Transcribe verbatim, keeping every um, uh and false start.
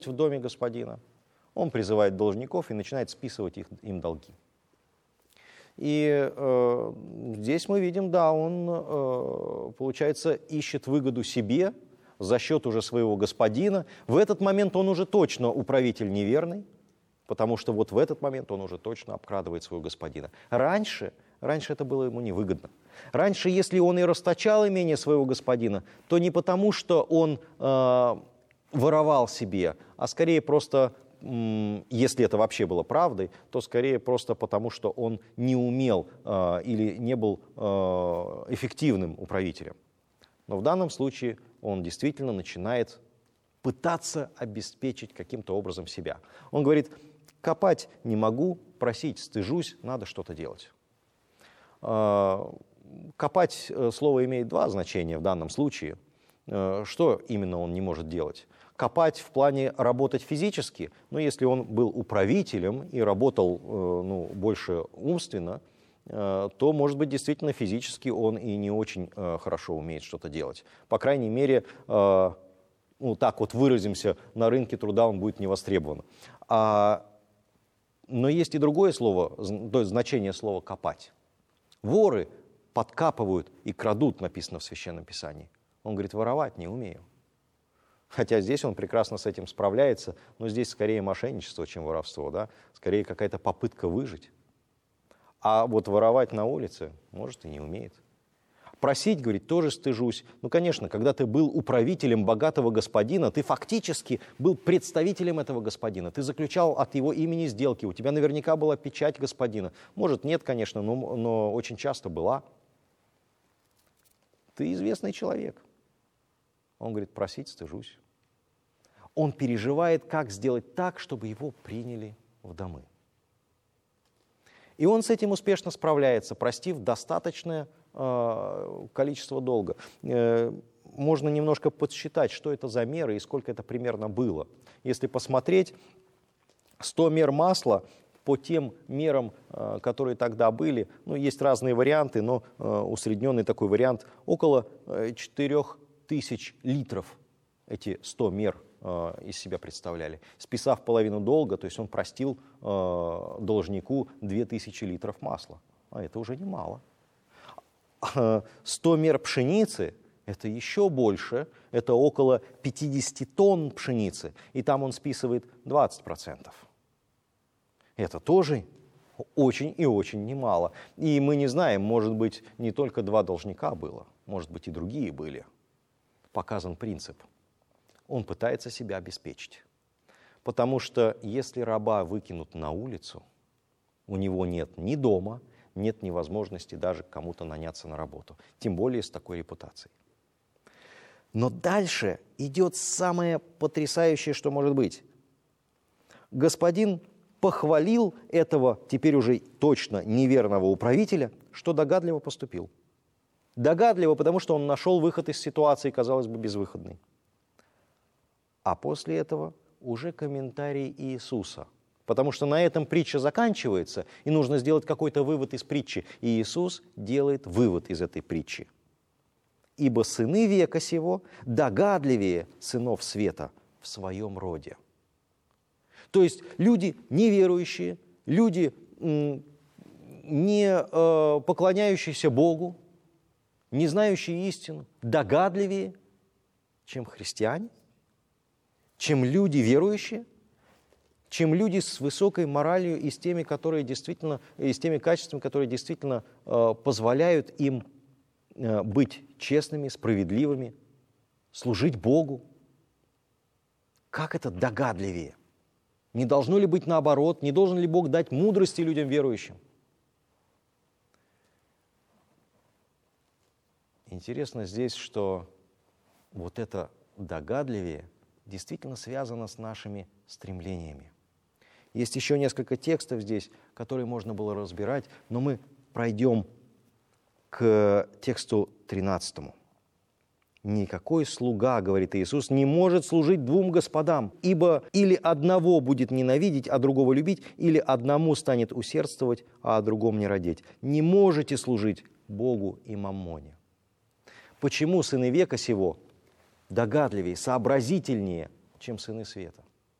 в доме господина, он призывает должников и начинает списывать их, им долги. И э, здесь мы видим, да, он, э, получается, ищет выгоду себе за счет уже своего господина. В этот момент он уже точно управитель неверный, потому что вот в этот момент он уже точно обкрадывает своего господина. Раньше, раньше это было ему невыгодно. Раньше, если он и расточал имение своего господина, то не потому, что он э, воровал себе, а скорее просто, м, если это вообще было правдой, то скорее просто потому, что он не умел э, или не был э, эффективным управителем. Но в данном случае он действительно начинает пытаться обеспечить каким-то образом себя. Он говорит: копать не могу, просить стыжусь, надо что-то делать. Копать слово имеет два значения в данном случае. Что именно он не может делать? Копать в плане работать физически, но если он был управителем и работал ну, больше умственно, то, может быть, действительно физически он и не очень хорошо умеет что-то делать. По крайней мере, ну, так вот выразимся, на рынке труда он будет не востребован. А, но есть и другое слово, то есть значение слова «копать». Воры подкапывают и крадут, написано в Священном Писании. Он говорит: воровать не умею. Хотя здесь он прекрасно с этим справляется, но здесь скорее мошенничество, чем воровство, да? Скорее какая-то попытка выжить. А вот воровать на улице, может, и не умеет. Просить, говорит, тоже стыжусь. Ну, конечно, когда ты был управителем богатого господина, ты фактически был представителем этого господина. Ты заключал от его имени сделки. У тебя наверняка была печать господина. Может, нет, конечно, но, но очень часто была. Ты известный человек. Он говорит: просить стыжусь. Он переживает, как сделать так, чтобы его приняли в домы. И он с этим успешно справляется, простив достаточное э, количество долга. Э, можно немножко подсчитать, что это за меры и сколько это примерно было. Если посмотреть, сто мер масла по тем мерам, э, которые тогда были, ну, есть разные варианты, но э, усредненный такой вариант, около э, четырех тысяч литров эти сто мер из себя представляли. Списав половину долга, то есть он простил э, должнику две тысячи литров масла. А это уже немало. сто мер пшеницы – это еще больше, это около пятьдесят тонн пшеницы, и там он списывает двадцать процентов. Это тоже очень и очень немало. И мы не знаем, может быть, не только два должника было, может быть, и другие были. Показан принцип. Он пытается себя обеспечить. Потому что если раба выкинут на улицу, у него нет ни дома, нет ни возможности даже кому-то наняться на работу. Тем более с такой репутацией. Но дальше идет самое потрясающее, что может быть. Господин похвалил этого, теперь уже точно неверного управителя, что догадливо поступил. Догадливо, потому что он нашел выход из ситуации, казалось бы, безвыходной. А после этого уже комментарий Иисуса. Потому что на этом притча заканчивается, и нужно сделать какой-то вывод из притчи. И Иисус делает вывод из этой притчи. «Ибо сыны века сего догадливее сынов света в своем роде». То есть люди неверующие, люди, не поклоняющиеся Богу, не знающие истину, догадливее, чем христиане, чем люди верующие, чем люди с высокой моралью и с теми, которые действительно, и с теми качествами, которые действительно э, позволяют им э, быть честными, справедливыми, служить Богу. Как это догадливее? Не должно ли быть наоборот? Не должен ли Бог дать мудрости людям верующим? Интересно здесь, что вот это догадливее действительно связано с нашими стремлениями. Есть еще несколько текстов здесь, которые можно было разбирать, но мы пройдем к тексту тринадцатому. «Никакой слуга, — говорит Иисус, — не может служить двум господам, ибо или одного будет ненавидеть, а другого любить, или одному станет усердствовать, а о другом не родить. Не можете служить Богу и маммоне». Почему сыны века сего догадливее, сообразительнее, чем сыны света?